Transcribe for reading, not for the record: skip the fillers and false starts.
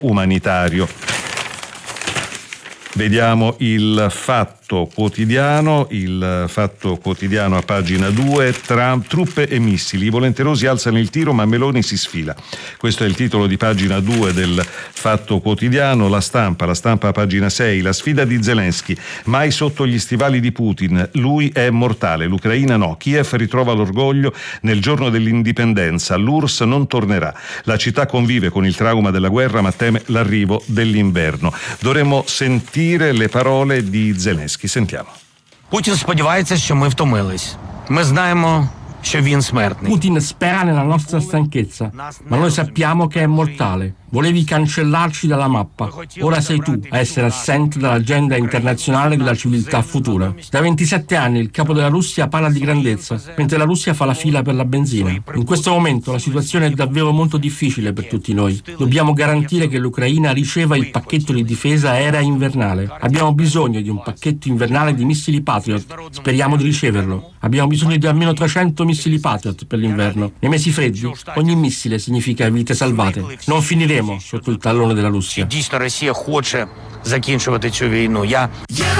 umanitario. Vediamo il Fatto Quotidiano a pagina 2, truppe e missili, i volenterosi alzano il tiro ma Meloni si sfila. Questo è il titolo di pagina 2 del Fatto Quotidiano. La stampa a pagina 6, la sfida di Zelensky, mai sotto gli stivali di Putin, lui è mortale, l'Ucraina no, Kiev ritrova l'orgoglio nel giorno dell'indipendenza, l'URSS non tornerà, la città convive con il trauma della guerra ma teme l'arrivo dell'inverno. Dovremmo sentire le parole di Zelensky. Sentiamo. Путін сподівається, що ми втомились. Ми знаємо, що він смертний. Putin spera nella nostra stanchezza, ma noi sappiamo che è mortale. Volevi cancellarci dalla mappa. Ora sei tu a essere assente dall'agenda internazionale della civiltà futura. Da 27 anni il capo della Russia parla di grandezza, mentre la Russia fa la fila per la benzina. In questo momento la situazione è davvero molto difficile per tutti noi. Dobbiamo garantire che l'Ucraina riceva il pacchetto di difesa aerea invernale. Abbiamo bisogno di un pacchetto invernale di missili Patriot. Speriamo di riceverlo. Abbiamo bisogno di almeno 300 missili Patriot per l'inverno. Nei mesi freddi ogni missile significa vite salvate. Non finiremo sotto il tallone della Russia. Дійсно, Росія хоче закінчувати цю війну.